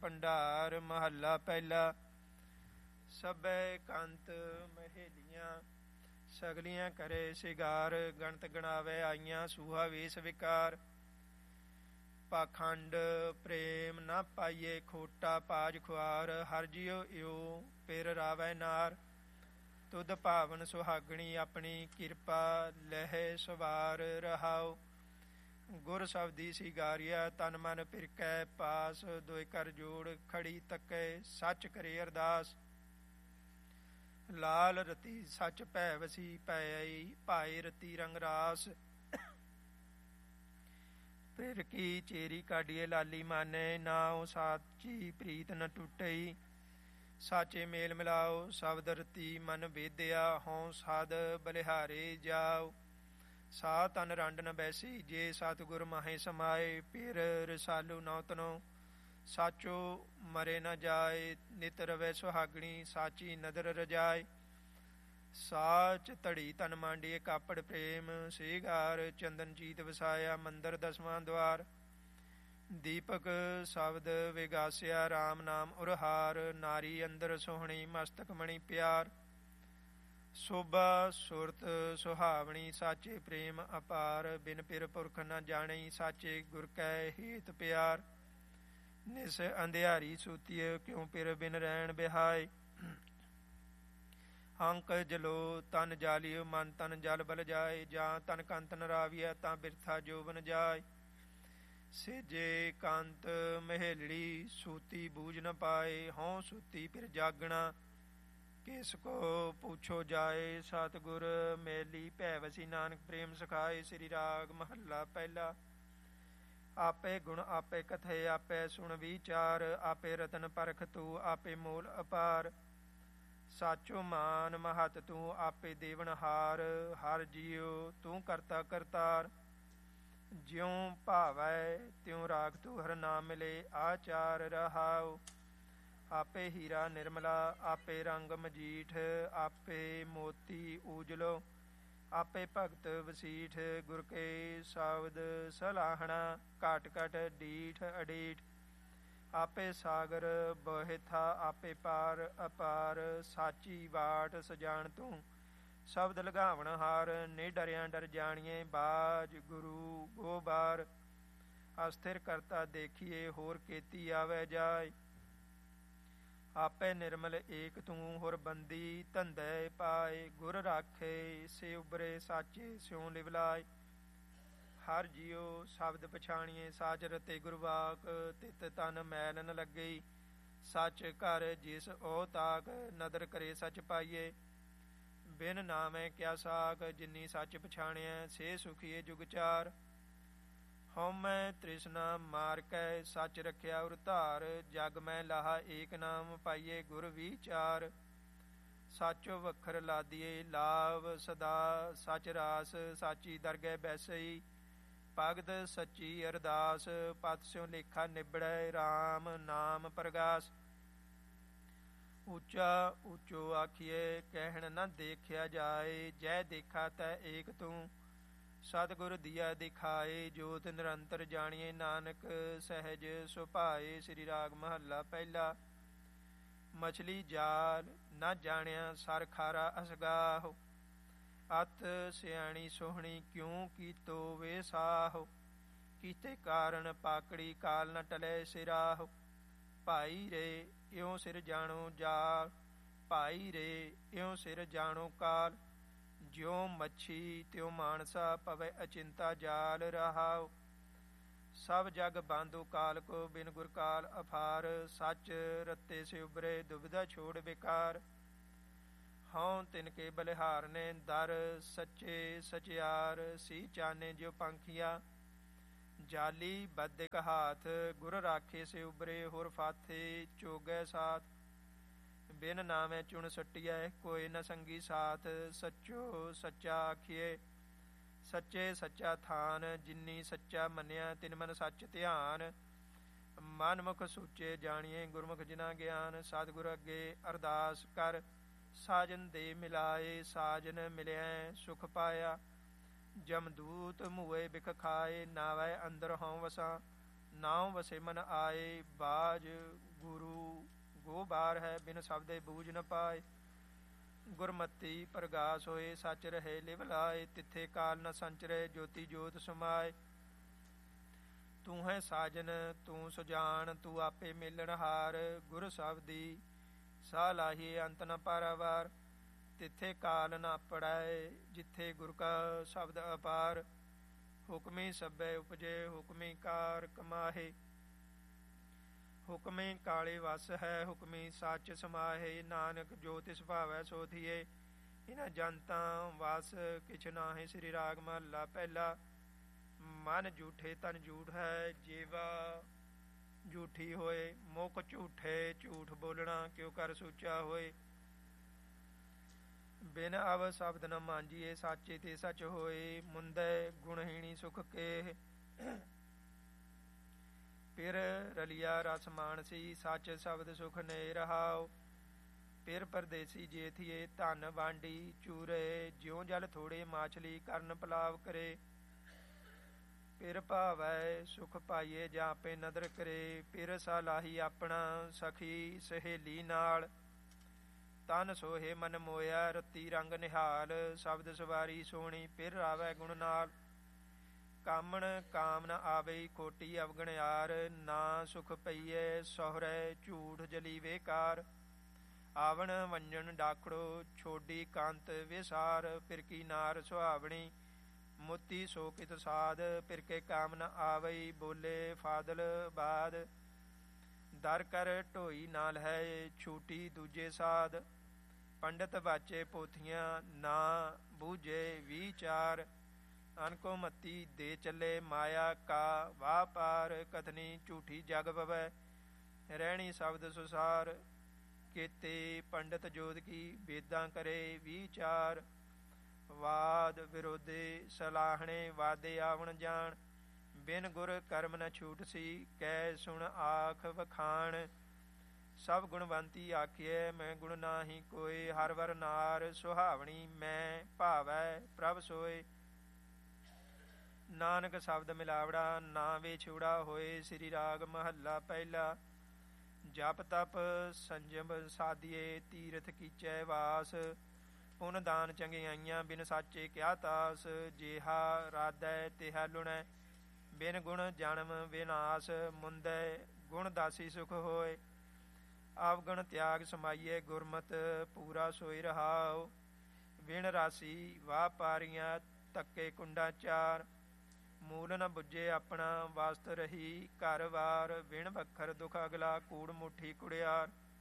ਭੰਡਾਰ। ਮਹੱਲਾ ਪਹਿਲਾ। ਸਭੈ ਕੰਤ ਮਹੇਲੀਆਂ, ਸਗਲੀਆਂ ਕਰੇ ਸਿਗਾਰ। ਗਣਤ ਗਣਾਵੇ ਆਈਆਂ, ਸੂਹਾ ਵੇਸ ਵਿਕਾਰ। ਪਾਖੰਡ ਪ੍ਰੇਮ ਨਾ ਪਾਈਏ, ਖੋਟਾ ਪਾਜ ਖੁਆਰ। ਹਰ ਜਿਉ ਇਉ ਪਿਰ ਰਾਵੈ ਨਾਰ। ਤੁਧ ਭਾਵਨ ਸੁਹਾਗਣੀ, ਆਪਣੀ ਕਿਰਪਾ ਲਹਿ ਸਵਾਰ। ਰਹਾਉ ਗੁਰ ਸ਼ਬਦੀ ਸਿਗਾਰੀਆ, ਤਨ ਮਨ ਫਿਰਕੈ ਪਾਸ। ਦੋਇ ਕਰ ਜੋੜ ਖੜੀ ਤੱਕੈ, ਸੱਚ ਕਰੇ ਅਰਦਾਸ। ਲਾਲ ਰਤੀ ਸੱਚ ਭੈ ਵਸੀ ਪਈ, ਭਾਏ ਰਤੀ ਰੰਗ ਰਾਸ। ਫਿਰ ਕੀ ਚੇਰੀ ਕਾਢੀਏ ਲਾਲੀ ਮਾਨੈ, ਨਾਉ ਸਾਚੀ ਪ੍ਰੀਤ ਨ ਟੁੱਟਈ। ਸਾਚੇ ਮੇਲ ਮਿਲਾਓ ਸ਼ਬਦ ਰਤੀ, ਮਨ ਵੇਦਿਆ ਹਉ ਸਦ ਬਲਿਹਾਰੇ ਜਾਓ। ਸਾ ਤਨ ਰੰਡ ਨ ਬੈਸੀ, ਜੇ ਸਤਿਗੁਰ ਮਾਹੇ ਸਮਾਏ। ਫਿਰ ਰਸਾਲੂ ਨੌ ਤਨੋ, ਸਾਚੋ ਮਰੇ ਨ ਜਾਏ। ਨਿਤ ਰਵੈ ਸੁਹਾਗਣੀ, ਸਾਚੀ ਨਦਰ ਰਜਾਏ। ਸਾਚ ਧੜੀ ਤਨ ਮਾਂਡੀਏ, ਕਾਪੜ ਪ੍ਰੇਮ ਸਿਗਾਰ। ਚੰਦਨ ਚੀਤ ਵਸਾਇਆ, ਮੰਦਰ ਦਸਵਾਂ ਦੁਆਰ। ਦੀਪਕ ਸ਼ਬਦ ਵਿਗਾਸਿਆ, ਰਾਮ ਨਾਮ ਉਰਹਾਰ। ਨਾਰੀ ਅੰਦਰ ਸੋਹਣੀ, ਮਸਤਕ ਮਣੀ ਪਿਆਰ। ਸੋਭਾ ਸੁਰਤ ਸੁਹਾਵਣੀ, ਸਾਚੇ ਪ੍ਰੇਮ ਅਪਾਰ। ਬਿਨ ਪਿਰ ਪੁਰਖ ਨ ਜਾਣੀ, ਸਾਚੇ ਗੁਰ ਕੈ ਹੇਤ ਪਿਆਰ। ਨਿਸ ਅੰਧਿਆਰੀ ਸੂਤੀਏ, ਕਿਉ ਪਿਰ ਬਿਨ ਰਹਿਣ ਬਿਹਾਏ। ਅੰਕ ਜਲੋ ਤਨ ਜਾਲਿਓ, ਮਨ ਤਨ ਜਲ ਬਲ ਜਾਏ। ਜਾਂ ਤਨ ਕੰਤ ਨ ਰਾਵੀਐ, ਤਾਂ ਬਿਰਥਾ ਜੋਬਨ ਜਾਏ। ਸੇਜੇ ਕੰਤ ਮਹੇਲੜੀ, ਸੂਤੀ ਬੂਝ ਨ ਪਾਏ। ਹਉ ਸੂਤੀ ਫਿਰ ਜਾਗਣਾ, ਕਿਸ ਕੋ ਪੁੱਛੋ ਜਾਏ। ਸਤਿਗੁਰ ਮੇਲੀ ਭੈ ਵਸੀ, ਨਾਨਕ ਪ੍ਰੇਮ ਸਿਖਾਏ। ਸ੍ਰੀ ਰਾਗ ਮਹੱਲਾ ਪਹਿਲਾ। ਆਪੇ ਗੁਣ ਆਪੇ ਕਥੈ, ਆਪੇ ਸੁਣ ਵਿਚਾਰ। ਆਪੇ ਰਤਨ ਪਰਖ ਤੂੰ, ਆਪੇ ਮੋਲ ਅਪਾਰ। ਸਾਚੋ ਮਾਨ ਮਹਤ ਤੂੰ, ਆਪੇ ਦੇਵਨਹਾਰ। ਹਰ ਜੀਉ ਤੂੰ ਕਰਤਾ ਕਰਤਾਰ। ਜਿਉ ਭਾਵੈ ਤਿਉ ਰਾਖ ਤੂੰ, ਹਰ ਨਾਮ ਮਿਲੇ ਆਚਾਰ। ਰਹਾਉ ਆਪੇ ਹੀਰਾ ਨਿਰਮਲਾ, ਆਪੇ ਰੰਗ ਮਜੀਠ। ਆਪੇ ਮੋਤੀ ਊਜਲੋ, ਆਪੇ ਭਗਤ ਵਸੀਠ। ਗੁਰ ਕੇ ਸ਼ਬਦ ਸਲਾਹਣਾ, ਘਟ ਘਟ ਡੀਠ ਅਡੀਠ। ਆਪੇ ਸਾਗਰ ਬਹਿਥਾ, ਆਪੇ ਪਾਰ ਅਪਾਰ। ਸਾਚੀ ਬਾਟ ਸਜਾਣ ਤੂੰ, ਸ਼ਬਦ ਲਗਾਵਣ ਹਾਰ। ਨਿਡਰਿਆ ਡਰ ਜਾਣੀਏ, ਬਾਜ ਗੁਰੂ ਗੋਬਾਰ। ਅਸਥਿਰ ਕਰਤਾ ਦੇਖੀਏ, ਹੋਰ ਕੇਤੀ ਆਵੈ ਜਾਏ। ਆਪੇ ਨਿਰਮਲ ਏਕ ਤੂੰ, ਹੋਰ ਬੰਦੀ ਧੰਦੇ ਪਾਏ। ਗੁਰ ਰਾਖੇ ਸੇ ਉਬਰੇ, ਸਾਚੇ ਸਿਉ ਲਿਵਲਾਏ। ਹਰ ਜੀਉ ਸ਼ਬਦ ਪਛਾਣੀਏ, ਸਾਚ ਰਤੇ ਗੁਰਵਾਕ। ਤਿਤ ਤਨ ਮੈਲ ਨ ਲੱਗਈ, ਸੱਚ ਘਰ ਜਿਸ ਓ ਤਾਕ। ਨਦਰ ਕਰੇ ਸੱਚ ਪਾਈਏ, ਬਿਨ ਨਾਮੈ ਕਿਆ ਸਾਕ। ਜਿਨੀ ਸੱਚ ਪਛਾਣਿਆ, ਸੇ ਸੁਖੀਏ ਜੁਗ ਚਾਰ। ਹਉਮੈ ਤ੍ਰਿਸ਼ਨਾ ਮਾਰ ਕੈ, ਸੱਚ ਰਖਿਆ ਉਰ ਧਾਰ। ਜਗ ਮੈਂ ਲਾਹਾ ਏਕ ਨਾਮ, ਪਾਈਏ ਗੁਰ ਵਿਚਾਰ। ਸਾਚੋ ਵਖਰ ਲਾਦੀਏ ਲਾਭ ਸਦਾ, ਸਚ ਰਾਸ। ਸਾਚੀ ਦਰਗਹਿ ਬੈਸਈ, ਭਗਤ ਸੱਚੀ ਅਰਦਾਸ। ਪਤ ਸਿਉ ਲੇਖਾ ਨਿਬੜੈ, ਰਾਮ ਨਾਮ ਪ੍ਰਗਾਸ। ਉੱਚਾ ਉੱਚੋ ਆਖੀਏ, ਕਹਿਣ ਨ ਦੇਖਿਆ ਜਾਏ। ਜੈ ਦੇਖਾ ਤੈ ਏਕ ਤੂੰ, ਸਤਿਗੁਰ ਦੀਆ ਦਿਖਾਏ। ਜੋਤ ਨਿਰੰਤਰ ਜਾਣੀਏ, ਨਾਨਕ ਸਹਿਜ ਸੁਭਾਏ। ਸ੍ਰੀ ਰਾਗ ਮਹੱਲਾ ਪਹਿਲਾ। ਮਛਲੀ ਜਾਲ ਨਾ ਜਾਣਿਆ, ਸਰ ਖਾਰਾ ਅਸਗਾਹੁ। ਅਤ ਸਿਆਣੀ ਸੋਹਣੀ, ਕਿਉ ਕੀਤੋ ਵੇ ਸਾਹੁ। ਕੀਤੇ ਕਾਰਨ ਪਾਕੜੀ, ਕਾਲ ਨ ਟਲੈ ਸਿਰਾਹੁ। ਭਾਈ ਰੇ ਇਉ ਸਿਰ ਜਾਣੋ ਜਾਲ, ਭਾਈ ਰੇ ਇਉ ਸਿਰ ਜਾਣੋ ਕਾਲ। ਜਿਉ ਮੱਛੀ ਤਿਉ ਮਾਨਸਾ, ਪਵੈ ਅਚਿੰਤਾ ਜਾਲ। ਰਹਾਉ ਸਭ ਜਗ ਬਾਂਧੋ ਕਾਲ ਕੋ, ਬਿਨ ਗੁਰ ਕਾਲ ਅਫਾਰ। ਸੱਚ ਰਤੇ ਸੇ ਉਬਰੇ, ਦੁਬਿਧਾ ਛੋੜ ਬੇਕਾਰ। ਹਉ ਤਿਨ ਕੇ ਬਲਿਹਾਰਨੇ, ਦਰ ਸੱਚੇ ਸਚਿਆਰ। ਸੀ ਚਾਨੇ ਜਿਉ ਪੰਖੀਆ, ਜਾਲੀ ਬਦ ਇਕ ਹਾਥ। ਗੁਰ ਰਾਖੇ ਸੇ ਉਬਰੇ, ਹੋਰ ਫਾਥੇ ਚੋਗੈ ਸਾਥ। ਬਿਨ ਨਾਮੈ ਚੁਣ ਸੱਟੀਐ, ਕੋਈ ਨ ਸੰਗੀ ਸਾਥ। ਸੱਚੋ ਸੱਚਾ ਆਖੀਏ, ਸੱਚੇ ਸੱਚਾ ਥਾਨ। ਜਿਨੀ ਸੱਚਾ ਮੰਨਿਆ, ਤਿਨ ਮਨ ਸੱਚ ਧਿਆਨ। ਮਨ ਮੁਖ ਸੂਚੇ ਜਾਣੀਏ, ਗੁਰਮੁਖ ਜਿਨਾ ਗਿਆਨ। ਸਤਿਗੁਰ ਅੱਗੇ ਅਰਦਾਸ ਕਰ, ਸਾਜਨ ਦੇ ਮਿਲਾਏ। ਸਾਜਨ ਮਿਲਿਆ ਸੁਖ ਪਾਇਆ, ਜਮਦੂਤ ਮੂਏ ਬਿਖ ਖਾਏ। ਨਾਵੈ ਅੰਦਰ ਹਉ ਵਸਾ, ਨਾਉ ਵਸੇ ਮਨ ਆਏ। ਬਾਜ ਉਹ ਬਾਰ ਹੈ ਬਿਨ ਸ਼ਬਦੇ ਬੂਝ ਨ ਪਾਏ। ਗੁਰਮਤੀ ਪ੍ਰਗਾਸ ਹੋਏ ਸੱਚ ਰਹੇ ਲਿਵ ਲਾਏ, ਤਿੱਥੇ ਕਾਲ ਨ ਸੰਚਰੇ ਜੋਤੀ ਜੋਤ ਸਮਾਏ। ਤੂੰ ਹੈ ਸਾਜਨ ਤੂੰ ਸੁਜਾਨ ਤੂੰ ਆਪੇ ਮੇਲਣ ਹਾਰ, ਗੁਰ ਸ਼ਬਦੀ ਸਾਹ ਲਾਹੀਏ ਅੰਤ ਨ ਪਾਰਾਵਾਰ। ਤਿੱਥੇ ਕਾਲ ਨ ਪੜੈ ਜਿੱਥੇ ਗੁਰ ਕਾ ਸ਼ਬਦ ਅਪਾਰ, ਹੁਕਮੀ ਸਭੈ ਉਪਜੇ ਹੁਕਮੀ ਕਾਰ ਕਮਾਹੇ। ਹੁਕਮੀ ਕਾਲੇ ਵਸ ਹੈ ਹੁਕਮੀ ਸੱਚ ਸਮਾਹੇ, ਨਾਨਕ ਜੋ ਤਿਸ ਭਾਵੈ ਸੋ ਥੀਏ। ਇਨ੍ਹਾਂ ਜਨਤਾਂ ਵਸ ਕਿਛ ਨਾਹੀ। ਸ੍ਰੀ ਰਾਗ ਮਹੱਲਾ ਪਹਿਲਾ। ਮਨ ਝੂਠੇ ਤਨ ਝੂਠ ਹੈ, ਜੀਵਾ ਝੂਠੀ ਹੋਏ। ਮੁਖ ਝੂਠੇ ਝੂਠ ਬੋਲਣਾ ਕਿਉ ਕਰ ਸੂਚਾ ਹੋਏ। ਬਿਨ ਅਵ ਸ਼ਬਦ ਨ ਮਾਂਜੀਏ ਸਾਚੇ ਤੇ ਸਚ ਹੋਏ, ਮੁੰਦੈ ਗੁਣਹੀਣੀ ਸੁਖ ਕੇ। ਫਿਰ ਰਲਿਆ ਰਸ ਮਾਨਸੀ ਸੱਚ ਸ਼ਬਦ ਸੁਖ ਨੇ ਰਹਾਉ। ਫਿਰ ਪਰਦੇਸੀ ਜੇਥੀਏ ਧਨ ਵਾਂਡੀ ਚੂਰੇ, ਜਿਉ ਜਲ ਥੋੜੇ ਮਾਛਲੀ ਕਰਨ ਪਲਾਵ ਕਰੇ। ਫਿਰ ਭਾਵੈ ਸੁਖ ਪਾਈਏ ਜਾਂ ਆਪੇ ਨਦਰ ਕਰੇ, ਫਿਰ ਸਲਾਹੀ ਆਪਣਾ ਸਖੀ ਸਹੇਲੀ ਨਾਲ। ਤਨ ਸੋਹੇ ਮਨ ਮੋਇਆ ਰਤੀ ਰੰਗ ਨਿਹਾਲ, ਸ਼ਬਦ ਸਵਾਰੀ ਸੋਹਣੀ ਫਿਰ ਆਵੈ ਗੁਣ ਨਾਲ। ਕਾਮਣ ਕਾਮ ਨ ਆਵੇ ਖੋਟੀ ਅਵਗਣਿਆਰ, ਨਾ ਸੁਖ ਪਈਏ ਸਹੁਰੇ ਝੂਠ ਜਲੀ ਵੇਕਾਰ। ਆਵਣ ਵੰਜਣ ਡਾਕੜੋ ਛੋਡੀ ਕੰਤ ਵਿਸਾਰ, ਫਿਰ ਕੀ ਨਾਰ ਸੁਹਾਵਣੀ ਮੋਤੀ ਸੋ ਕਿਤ ਸਾਧ। ਫਿਰ ਕੇ ਕਾਮ ਨ ਆਵਈ ਬੋਲੇ ਫਾਦਲ ਬਾਦ, ਦਰ ਕਰ ਢੋਈ ਨਾਲ ਹੈ ਛੂਟੀ ਦੂਜੇ ਸਾਧ। ਪੰਡਤ ਬਾਚੇ ਪੋਥੀਆਂ ਨਾ ਬੂਝੇ ਵਿਚਾਰ, ਅਨਕੋ ਮਤੀ ਦੇ ਚੱਲੇ ਮਾਇਆ ਕਾ ਵਾਹ ਪਾਰ। ਕਥਨੀ ਝੂਠੀ ਜਗ ਪਵੈ ਰਹਿਣੀ ਸ਼ਬਦ ਸੁਸਾਰ, ਕੇਤੇ ਪੰਡਤ ਜੋਧ ਕੀ ਵੇਦਾਂ ਕਰੇ ਵਿਚਾਰ। ਵਾਦ ਵਿਰੋਧੇ ਸਲਾਹਣੇ ਵਾਦੇ ਆਵਣ ਜਾਣ, ਬਿਨ ਗੁਰ ਕਰਮ ਨ ਛੂਟ ਸੀ ਕੈ ਸੁਣ ਆਖ ਵਖਾਣ। ਸਭ ਗੁਣਵੰਤੀ ਆਖੀਐ ਮੈਂ ਗੁਣ ਨਾਹੀ ਕੋਇ, ਹਰ ਵਰ ਨਾਰ ਸੁਹਾਵਣੀ ਮੈਂ ਭਾਵੈ ਪ੍ਰਭ ਸੋਏ। ਨਾਨਕ ਸ਼ਬਦ ਮਿਲਾਵੜਾ ਨਾ ਵਿਛੋੜਾ ਹੋਏ। ਸ੍ਰੀ ਰਾਗ ਮਹੱਲਾ ਪਹਿਲਾ। ਜਪ ਤਪ ਸੰਜਮ ਸਾਧੀਏ ਤੀਰਥ ਕੀਚੈ ਵਾਸ, ਪੁਨ ਦਾਨ ਚੰਗਿਆਈਆਂ ਬਿਨ ਸਾਚੇ ਕਿਆ ਤਾਸ। ਜੇਹਾ ਰਾਧੈ ਤਿਹਾ ਲੁਣੈ ਬਿਨ ਗੁਣ ਜਨਮ ਵਿਨਾਸ਼, ਮੁੰਦੈ ਗੁਣ ਦਾਸੀ ਸੁਖ ਹੋਏ। ਅਵਗਣ ਤਿਆਗ ਸਮਾਈਏ ਗੁਰਮਤਿ ਪੂਰਾ ਸੋਈ ਰਹਾਉ, ਵਿਣ ਰਾਸੀ ਵਾਹ ਪਾਰੀਆਂ ਧੱਕੇ ਕੁੰਡਾ ਚਾਰ। ਮੂਲ ਨ ਬੁੱਝੇ ਆਪਣਾ ਵਾਸਤ ਰਹੀ ਘਰ ਵਾਰ, ਵਿਣ ਵੱਖਰ ਦੁਖ ਅਗਲਾ ਕੂੜ ਮੁੱਠੀ ਕੁੜਿਆਰ।